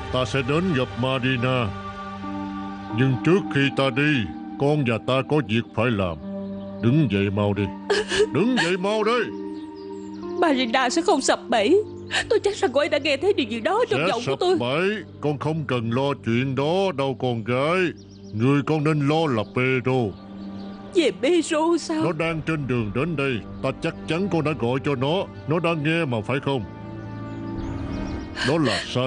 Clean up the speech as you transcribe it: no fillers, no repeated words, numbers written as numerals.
Ta sẽ đến gặp Marina. Nhưng trước khi ta đi, con và ta có việc phải làm. Đứng dậy mau đi. Đứng dậy mau đi. Marina sẽ không sập bẫy. Tôi chắc rằng cô ấy đã nghe thấy điều gì đó trong Sẽ giọng của sập tôi. bẫy. Con không cần lo chuyện đó đâu con gái. Người con nên lo là Pedro. Về Peru sao? Nó đang trên đường đến đây. Ta chắc chắn con đã gọi cho nó. Nó đã nghe mà phải không? Đó là sai.